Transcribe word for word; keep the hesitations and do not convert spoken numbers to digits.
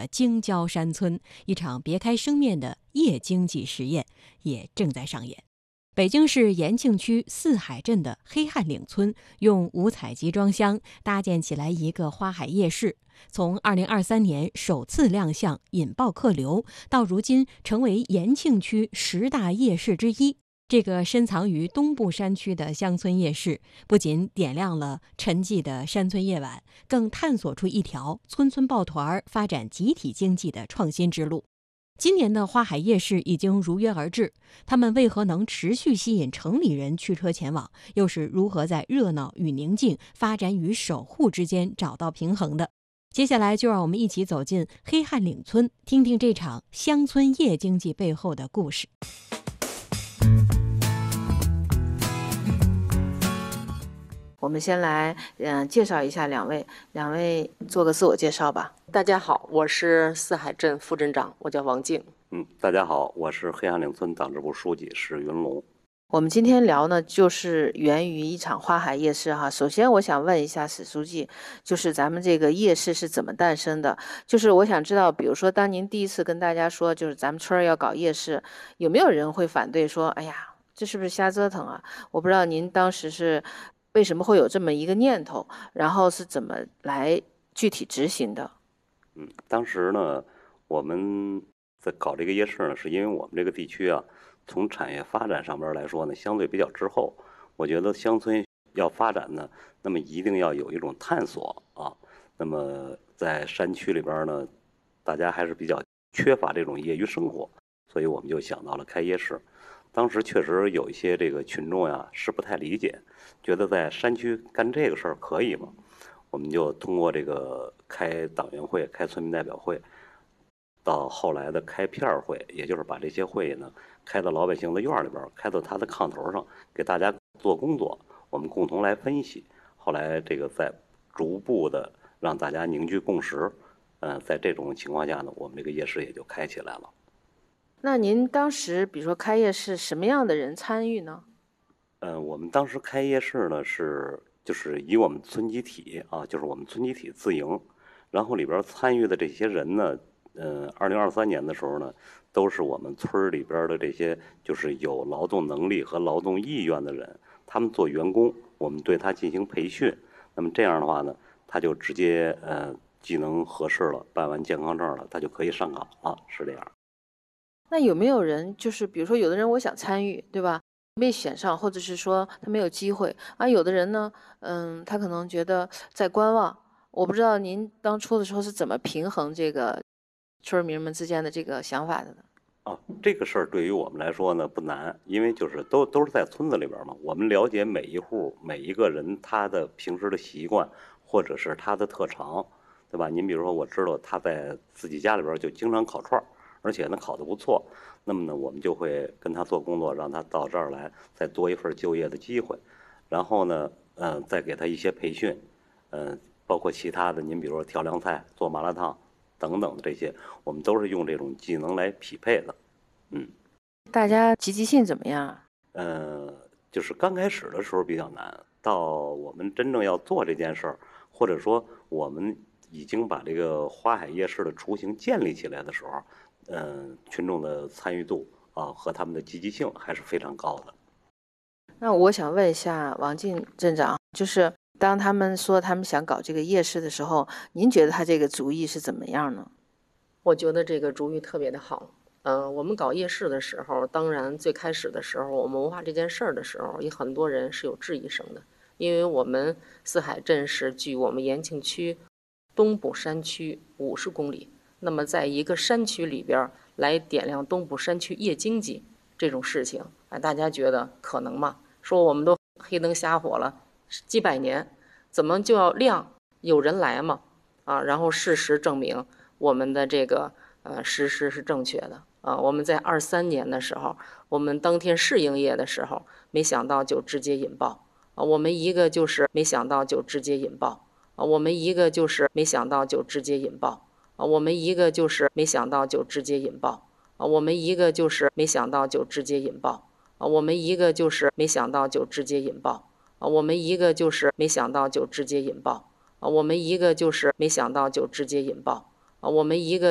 的京郊山村，一场别开生面的夜经济实验也正在上演。北京市延庆区四海镇的黑汉岭村用五彩集装箱搭建起来一个花海夜市，从二零二三年首次亮相引爆客流，到如今成为延庆区十大夜市之一。这个深藏于东部山区的乡村夜市，不仅点亮了沉寂的山村夜晚，更探索出一条村村抱团发展集体经济的创新之路。今年的花海夜市已经如约而至，他们为何能持续吸引城里人驱车前往，又是如何在热闹与宁静、发展与守护之间找到平衡的？接下来就让我们一起走进黑汉岭村，听听这场乡村夜经济背后的故事。 我们先来嗯、呃、介绍一下两位，两位做个自我介绍吧。 大家好，我是四海镇副镇长，我叫王静。 嗯，大家好，我是黑汉岭村党支部书记史云龙。 我们今天聊呢，就是源于一场花海夜市哈。首先，我想问一下史书记，就是咱们这个夜市是怎么诞生的？就是我想知道，比如说，当您第一次跟大家说，就是咱们村儿要搞夜市，有没有人会反对说，哎呀，这是不是瞎折腾啊？我不知道您当时是为什么会有这么一个念头，然后是怎么来具体执行的？ 嗯，当时呢，我们在搞这个夜市呢，是因为我们这个地区啊，从产业发展上边来说呢，相对比较滞后。我觉得乡村要发展呢，那么一定要有一种探索啊。那么在山区里边呢，大家还是比较缺乏这种业余生活，所以我们就想到了开夜市。当时确实有一些这个群众呀是不太理解，觉得在山区干这个事儿可以吗？我们就通过这个开党员会、开村民代表会，到后来的开片儿会，也就是把这些会呢开到老百姓的院里边，开到他的炕头上，给大家做工作，我们共同来分析。后来这个在逐步的让大家凝聚共识，嗯、呃，在这种情况下呢，我们这个夜市也就开起来了。 那您当时比如说开业是什么样的人参与呢？ 呃，我们当时开夜市呢是就是以我们村集体啊，就是我们村集体自营，然后里边参与的这些人呢，呃，二零二三年的时候呢，都是我们村里边的这些就是有劳动能力和劳动意愿的人，他们做员工，我们对他进行培训，那么这样的话呢，他就直接呃技能合适了，办完健康证了，他就可以上岗了，是这样。 那有没有人就是比如说有的人我想参与，对吧？没选上，或者是说他没有机会啊？有的人呢，嗯，他可能觉得在观望。我不知道您当初的时候是怎么平衡这个村民们之间的这个想法的呢？ 啊，这个事儿对于我们来说呢不难，因为就是都都是在村子里边嘛，我们了解每一户每一个人他的平时的习惯，或者是他的特长，对吧？您比如说，我知道他在自己家里边就经常烤串儿，而且呢烤得不错，那么呢我们就会跟他做工作，让他到这儿来，再多一份就业的机会，然后呢，嗯、呃，再给他一些培训，嗯、呃，包括其他的，您比如说调凉菜、做麻辣烫等等的这些，我们都是用这种技能来匹配的。嗯， 大家积极性怎么样啊？ 呃，就是刚开始的时候比较难，到我们真正要做这件事儿，或者说我们已经把这个花海夜市的雏形建立起来的时候，嗯、呃，群众的参与度啊和他们的积极性还是非常高的。 那我想问一下王静镇长，就是当他们说他们想搞这个夜市的时候，您觉得他这个主意是怎么样呢？ 我觉得这个主意特别的好。呃，我们搞夜市的时候，当然最开始的时候，我们谋划这件事儿的时候，有很多人是有质疑声的，因为我们四海镇是距我们延庆区东部山区五十公里，那么在一个山区里边来点亮东部山区夜经济这种事情，啊，大家觉得可能吗？说我们都黑灯瞎火了几百年，怎么就要亮？有人来吗？啊，然后事实证明我们的这个呃实施是正确的。啊，我们在二三年的时候，我们当天试营业的时候，没想到就直接引爆啊！我们一个就是没想到就直接引爆啊！我们一个就是没想到就直接引爆啊！我们一个就是没想到就直接引爆啊！我们一个就是没想到就直接引爆啊！我们一个就是没想到就直接引爆啊！我们一个就是没想到就直接引爆啊！我们一个就是没想到就直接引爆啊！我们一个。